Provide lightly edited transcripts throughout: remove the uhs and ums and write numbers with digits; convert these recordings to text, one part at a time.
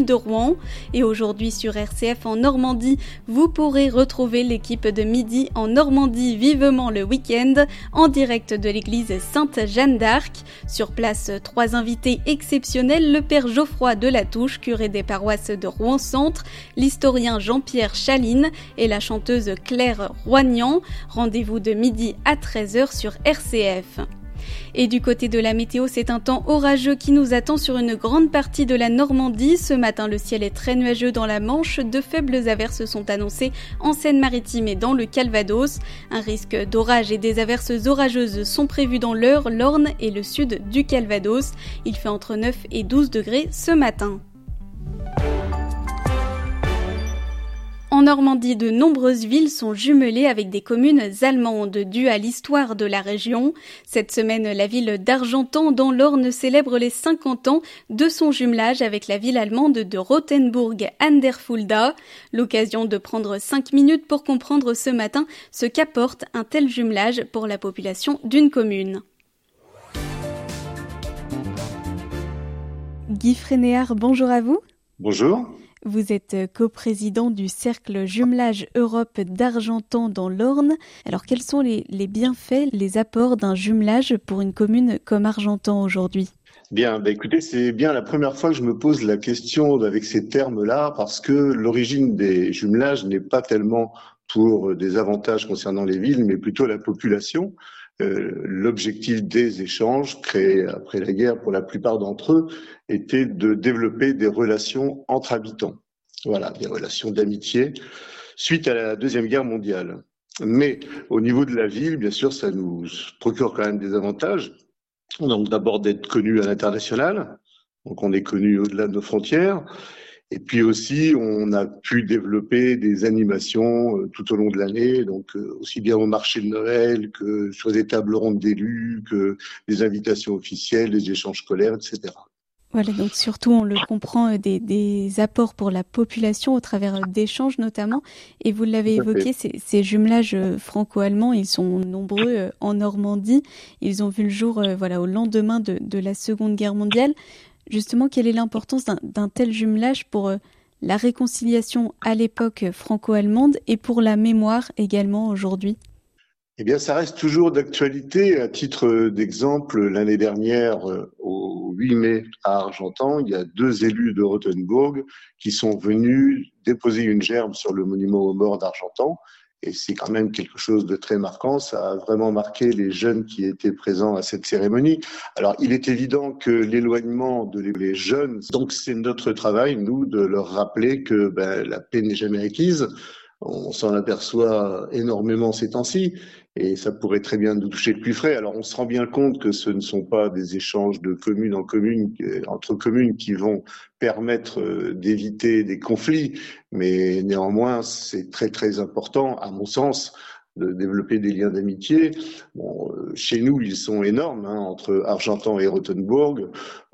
ville de Rouen. Et aujourd'hui sur RCF en Normandie, vous pourrez retrouver l'équipe de Midi en Normandie vivement le week-end en direct de l'église Sainte-Jeanne d'Arc. Sur place, 3 invités exceptionnels, le père Geoffroy de la Touche, curé des paroisses de Rouen-Centre, l'historien Jean-Pierre Chaline et la chanteuse Claire Roignan. Rendez-vous de midi à 13h sur RCF. Et du côté de la météo, c'est un temps orageux qui nous attend sur une grande partie de la Normandie. Ce matin, le ciel est très nuageux dans la Manche. De faibles averses sont annoncées en Seine-Maritime et dans le Calvados. Un risque d'orage et des averses orageuses sont prévus dans l'Eure, l'Orne et le sud du Calvados. Il fait entre 9 et 12 degrés ce matin. En Normandie, de nombreuses villes sont jumelées avec des communes allemandes dues à l'histoire de la région. Cette semaine, la ville d'Argentan dans l'Orne célèbre les 50 ans de son jumelage avec la ville allemande de Rothenburg an der Fulda. L'occasion de prendre 5 minutes pour comprendre ce matin ce qu'apporte un tel jumelage pour la population d'une commune. Guy Frénéard, bonjour à vous. Bonjour. Vous êtes coprésident du Cercle Jumelage Europe d'Argentan dans l'Orne. Alors, quels sont les bienfaits, les apports d'un jumelage pour une commune comme Argentan aujourd'hui ? Bien, écoutez, c'est bien la première fois que je me pose la question avec ces termes-là, parce que l'origine des jumelages n'est pas tellement pour des avantages concernant les villes, mais plutôt la population. L'objectif des échanges créés après la guerre pour la plupart d'entre eux était de développer des relations entre habitants. Voilà, des relations d'amitié suite à la Deuxième Guerre mondiale. Mais au niveau de la ville, bien sûr, ça nous procure quand même des avantages. Donc d'abord d'être connu à l'international, donc on est connu au-delà de nos frontières. Et puis aussi, on a pu développer des animations tout au long de l'année, donc aussi bien au marché de Noël que sur des tables rondes d'élus, que des invitations officielles, des échanges scolaires, etc. Voilà, donc surtout on le comprend des apports pour la population au travers d'échanges notamment. Et vous l'avez évoqué, ces jumelages franco-allemands, ils sont nombreux en Normandie. Ils ont vu le jour au lendemain de la Seconde Guerre mondiale. Justement, quelle est l'importance d'un tel jumelage pour la réconciliation à l'époque franco-allemande et pour la mémoire également aujourd'hui ? Eh bien, ça reste toujours d'actualité. À titre d'exemple, l'année dernière, au 8 mai à Argentan, il y a 2 élus de Rothenburg qui sont venus déposer une gerbe sur le monument aux morts d'Argentan. Et c'est quand même quelque chose de très marquant. Ça a vraiment marqué les jeunes qui étaient présents à cette cérémonie. Alors, il est évident que l'éloignement les jeunes, donc c'est notre travail, nous, de leur rappeler que la paix n'est jamais acquise. On s'en aperçoit énormément ces temps-ci et ça pourrait très bien nous toucher de plus près. Alors, on se rend bien compte que ce ne sont pas des échanges de commune en commune, entre communes qui vont permettre d'éviter des conflits, mais néanmoins, c'est très, très important, à mon sens, de développer des liens d'amitié. Bon, chez nous, ils sont énormes, entre Argentan et Rothenburg.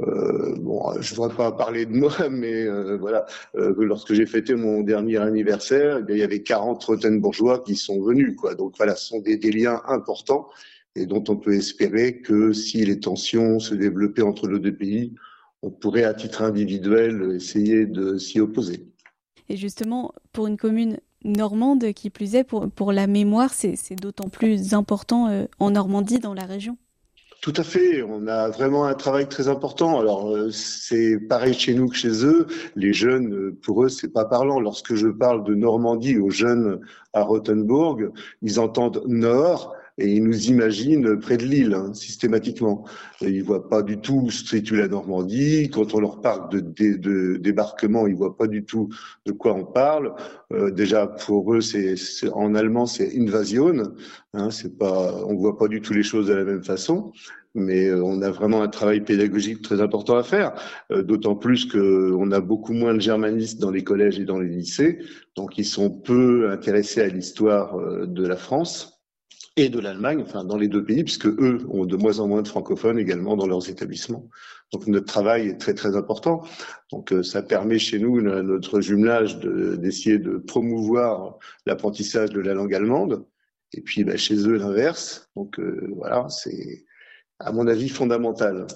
Je voudrais pas parler de moi, mais lorsque j'ai fêté mon dernier anniversaire, il y avait 40 Rothenburgeois qui sont venus, quoi. Donc voilà, ce sont des liens importants et dont on peut espérer que si les tensions se développaient entre les 2 pays, on pourrait à titre individuel essayer de s'y opposer. Et justement, pour une commune normande, qui plus est, pour la mémoire, c'est d'autant plus important en Normandie, dans la région. Tout à fait, on a vraiment un travail très important. Alors c'est pareil chez nous que chez eux. Les jeunes, pour eux, c'est pas parlant. Lorsque je parle de Normandie aux jeunes à Rothenburg, ils entendent Nord et ils nous imaginent près de Lille, systématiquement. Et ils voient pas du tout où se situe la Normandie. Quand on leur parle de débarquement, ils voient pas du tout de quoi on parle. Déjà pour eux, c'est en allemand, c'est Invasion. C'est pas, on voit pas du tout les choses de la même façon. Mais on a vraiment un travail pédagogique très important à faire, d'autant plus qu'on a beaucoup moins de germanistes dans les collèges et dans les lycées, donc ils sont peu intéressés à l'histoire de la France et de l'Allemagne, enfin dans les 2 pays, puisque eux ont de moins en moins de francophones également dans leurs établissements. Donc notre travail est très très important. Donc ça permet chez nous, notre jumelage, d'essayer de promouvoir l'apprentissage de la langue allemande, et puis chez eux l'inverse. Donc voilà, c'est à mon avis fondamental.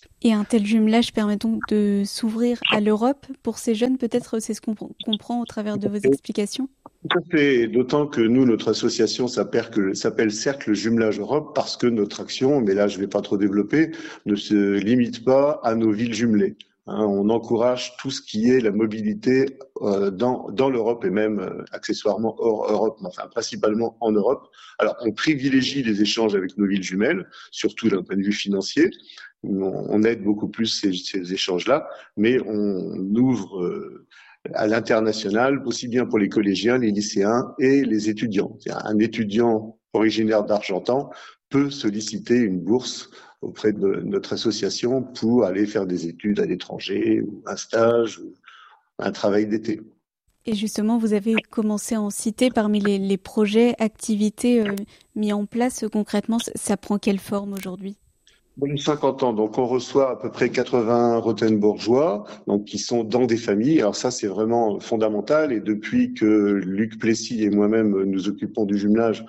Et un tel jumelage permet donc de s'ouvrir à l'Europe pour ces jeunes, peut-être, c'est ce qu'on comprend au travers de vos explications? Tout à fait, d'autant que nous, notre association s'appelle Cercle Jumelage Europe parce que notre action, mais là je ne vais pas trop développer, ne se limite pas à nos villes jumelées. On encourage tout ce qui est la mobilité dans l'Europe et même accessoirement hors Europe, mais enfin principalement en Europe. Alors on privilégie les échanges avec nos villes jumelles, surtout d'un point de vue financier. On aide beaucoup plus ces échanges-là, mais on ouvre à l'international, aussi bien pour les collégiens, les lycéens et les étudiants. Un étudiant originaire d'Argentan peut solliciter une bourse auprès de notre association pour aller faire des études à l'étranger, ou un stage, ou un travail d'été. Et justement, vous avez commencé à en citer parmi les projets, activités mis en place concrètement. Ça prend quelle forme aujourd'hui? Pour les 50 ans, donc on reçoit à peu près 80 Rothenburgeois, donc qui sont dans des familles. Alors ça, c'est vraiment fondamental. Et depuis que Luc Plessis et moi-même nous occupons du jumelage,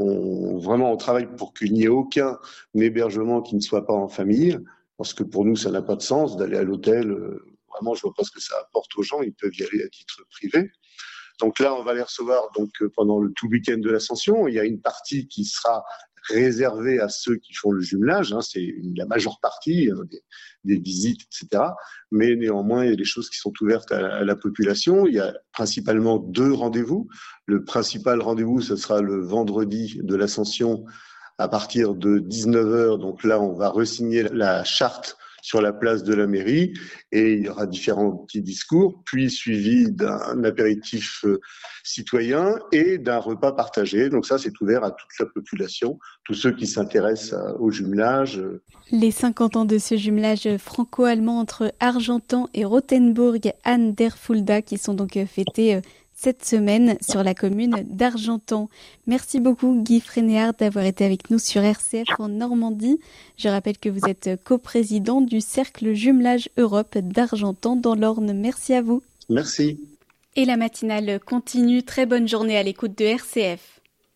on travaille pour qu'il n'y ait aucun hébergement qui ne soit pas en famille, parce que pour nous, ça n'a pas de sens d'aller à l'hôtel. Vraiment, je vois pas ce que ça apporte aux gens. Ils peuvent y aller à titre privé. Donc là, on va les recevoir pendant le tout week-end de l'Ascension. Il y a une partie qui sera réservée à ceux qui font le jumelage. C'est la majeure partie, des visites, etc. Mais néanmoins, il y a des choses qui sont ouvertes à la population. Il y a principalement 2 rendez-vous. Le principal rendez-vous, ce sera le vendredi de l'Ascension à partir de 19h. Donc là, on va re-signer la charte sur la place de la mairie et il y aura différents petits discours, puis suivi d'un apéritif citoyen et d'un repas partagé. Donc ça, c'est ouvert à toute la population, tous ceux qui s'intéressent au jumelage. Les 50 ans de ce jumelage franco-allemand entre Argentan et Rothenburg an der Fulda qui sont donc fêtés cette semaine sur la commune d'Argentan. Merci beaucoup Guy Frénéard d'avoir été avec nous sur RCF en Normandie. Je rappelle que vous êtes coprésident du Cercle Jumelage Europe d'Argentan dans l'Orne. Merci à vous. Merci. Et la matinale continue. Très bonne journée à l'écoute de RCF.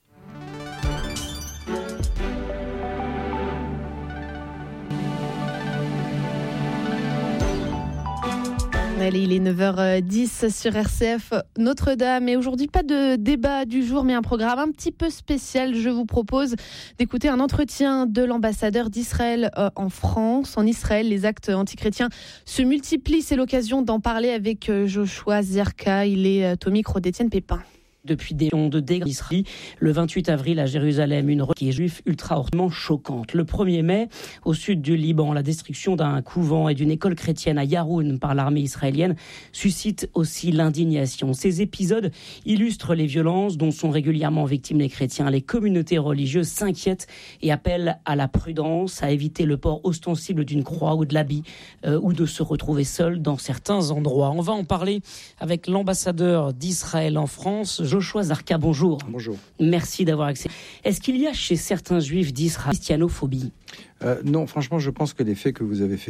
Allez, il est 9h10 sur RCF Notre-Dame. Et aujourd'hui, pas de débat du jour, mais un programme un petit peu spécial. Je vous propose d'écouter un entretien de l'ambassadeur d'Israël en France. En Israël, les actes antichrétiens se multiplient. C'est l'occasion d'en parler avec Joshua Zerka. Il est au micro d'Étienne Pépin. Depuis des ondes de dégâts d'Israël, le 28 avril à Jérusalem, une qui est juive ultra-orthodoxe choquante. Le 1er mai, au sud du Liban, la destruction d'un couvent et d'une école chrétienne à Yaroun par l'armée israélienne suscite aussi l'indignation. Ces épisodes illustrent les violences dont sont régulièrement victimes les chrétiens. Les communautés religieuses s'inquiètent et appellent à la prudence, à éviter le port ostensible d'une croix ou de l'habit ou de se retrouver seul dans certains endroits. On va en parler avec l'ambassadeur d'Israël en France, Joshua Zerka, bonjour. Bonjour. Merci d'avoir accès. Est-ce qu'il y a chez certains juifs d'Israël christianophobie ? Non, franchement, je pense que les faits que vous avez fait